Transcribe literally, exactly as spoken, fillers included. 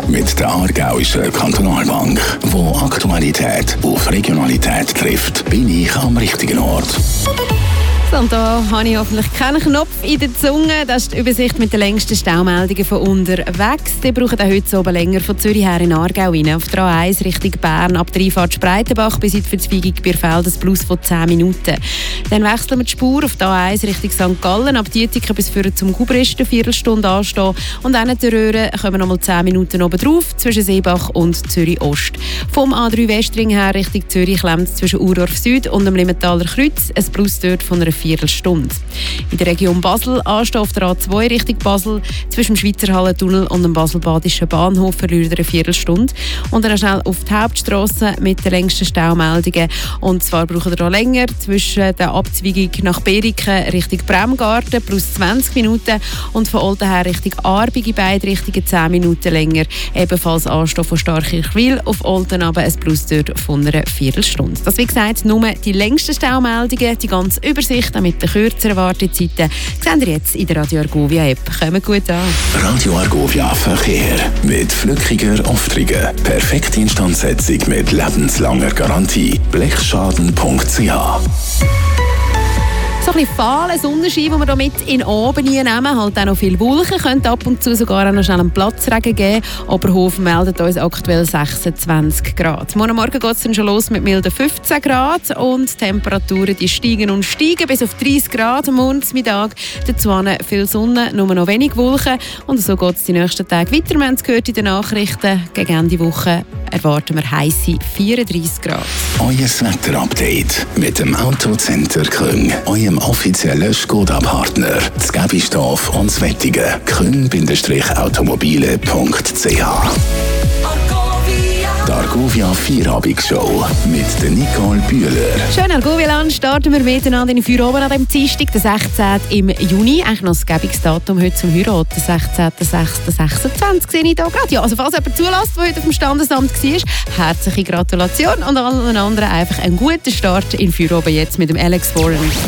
mit der Aargauischen Kantonalbank. Wo Aktualität auf Regionalität trifft, bin ich am richtigen Ort. Und da habe ich hoffentlich keinen Knopf in der Zunge. Das ist die Übersicht mit den längsten Staumeldungen von unterwegs. Die brauchen auch heute oben länger von Zürich her in Aargau rein. Auf der A eins Richtung Bern ab der Einfahrt Spreitenbach bis in die Verzweigung Bierfeld ein Plus von zehn Minuten. Dann wechseln wir die Spur auf der A eins Richtung Sankt Gallen ab Dietiken bis für zum Gubrist eine Viertelstunde anstehen. Und dann der Röhre kommen noch mal zehn Minuten oben drauf zwischen Seebach und Zürich Ost. Vom A drei Westring her Richtung Zürich klemmt es zwischen Urdorf Süd und dem Limmentaler Kreuz ein Plus dort von einer Viertelstunde. In der Region Basel anstehen auf der A zwei Richtung Basel zwischen dem Schweizer Hallentunnel und dem Baselbadischen Bahnhof verliert eine Viertelstunde. Und dann schnell auf die Hauptstrasse mit den längsten Staumeldungen. Und zwar brauchen wir hier länger zwischen der Abzweigung nach Beriken Richtung Bremgarten plus zwanzig Minuten und von Olten her Richtung Aarberg in beide Richtungen zehn Minuten länger. Ebenfalls anstehen von Starkirchwil auf Olten aber ein Plus dort von einer Viertelstunde. Das wie gesagt nur die längsten Staumeldungen, die ganze Übersicht mit den kürzeren Wartezeiten seht ihr jetzt in der Radio Argovia App. Kommt gut an. Radio Argovia Verkehr mit flückiger Auftrigen. Perfekte Instandsetzung mit lebenslanger Garantie. blechschaden punkt c h. So ein bisschen fahlen Sonnenschein, den wir hier mit in den Abend nehmen. Halt auch noch viel Wolken. Könnte ab und zu sogar auch noch schnell einen Platzregen geben. Oberhofen meldet uns aktuell sechsundzwanzig Grad. Morgen Morgen geht es dann schon los mit milden fünfzehn Grad. Und die Temperaturen die steigen und steigen bis auf dreißig Grad am Morgensmittag. Dazu viel Sonne, nur noch wenig Wolken. Und so geht es die nächsten Tage weiter. Wir haben es gehört in den Nachrichten. Gegen Ende Woche erwarten wir heisse vierunddreißig Grad. Euer Wetterupdate mit dem Autocenter Küng. Eurem offiziellen Skoda-Partner. Das Gebistorf und das Wettige. küng automobile punkt c h. Die Argovia Vierabendsshow mit der Nicole Bühler. Schön, Argovia-Land starten wir miteinander in den Feierabend an dem Dienstag, den sechzehnten im Juni. Eigentlich noch das Gebungsdatum heute zum Heiraten, den sechzehnten sechsten sechsundzwanzig sehe ich hier gerade. Ja, also falls jemand zulässt, der heute auf dem Standesamt war, herzliche Gratulation und allen anderen einfach einen guten Start in den Feierabend jetzt mit dem Alex Warren.